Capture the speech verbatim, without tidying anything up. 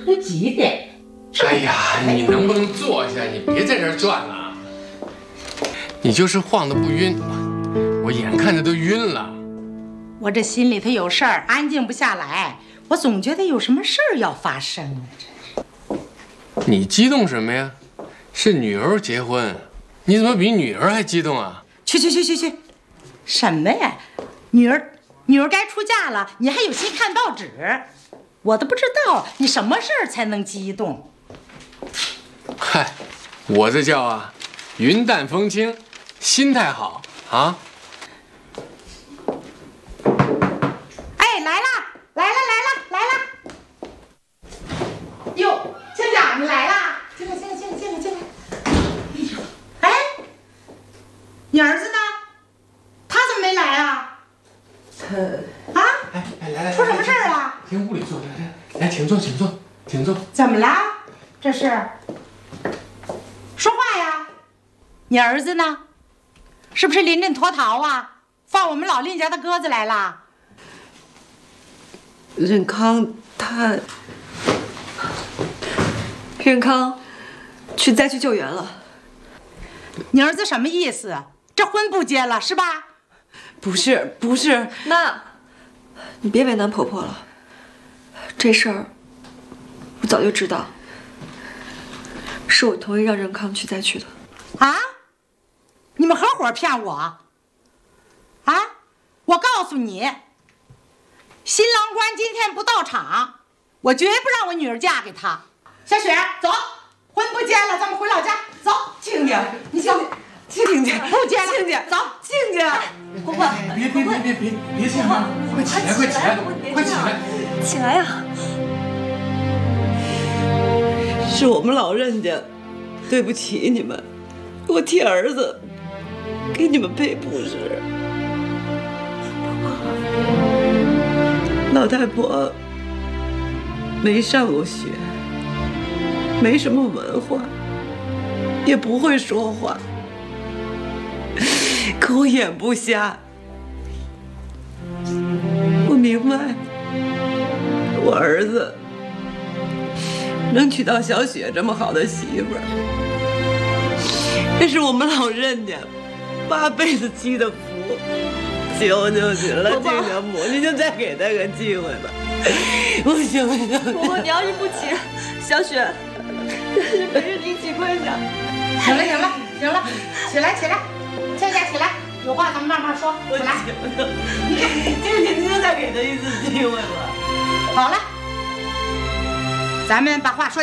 都几点？ 哎呀，你能不能坐下？你别在这儿转了。你就是晃得不晕，我眼看着都晕了。 我这心里头有事儿，安静不下来。我总觉得有什么事儿要发生啊！这是。 你激动什么呀？是女儿结婚，你怎么比女儿还激动啊？ 去去去去去，什么呀？女儿，女儿该出嫁了，你还有心看报纸？我都不知道你什么事儿才能激动。 嗨，我这叫啊，云淡风轻，心态好啊。 哎，来了，来了，来了，来了！哟，亲家，你来啦！进来，进来，进来，进来，进来！哎，你儿子呢？他怎么没来啊？ 他啊？ 哎哎，来来， 出什么事儿了？ 进屋里坐，来来来，请坐，请坐，请坐。 怎么了？这是？说话呀！你儿子呢？是不是临阵脱逃啊？放我们老林家的鸽子来了？ 任康他，任康去灾区救援了。 你儿子什么意思？这婚不结了是吧？ 不是不是，那，你别为难婆婆了。这事儿我早就知道，是我同意让任康去灾区的。 啊？你们合伙骗我？啊？我告诉你，新郎官今天不到场，我绝不让我女儿嫁给他。小雪，走，婚不结了，咱们回老家。走， 亲家，你走，亲家， 不结了， 亲家， 走， 亲家。婆婆， 别别别别别别这样啊！快起来，快起来，快起来！ 起来呀！是我们老任家，对不起你们，我替儿子给你们赔不是。老太婆没上过学，没什么文化，也不会说话，可我眼不瞎，我明白，我儿子能娶到小雪这么好的媳妇儿，这是我们老任家八辈子积的福。求求你了，亲家母，你就再给他个机会吧，我求求你。 婆婆，你要是不起，小雪，小雪陪着你一起跪下。 行了行了行了，起来起来，亲家起来，有话咱们慢慢说。 我来， 你看，亲家你就再给他一次机会吧。 好了，咱们把话说。